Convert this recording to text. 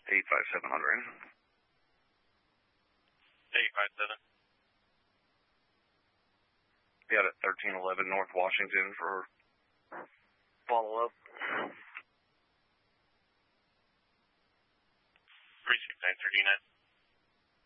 85700. 857. Got it, 1311 North Washington for follow-up. 36939.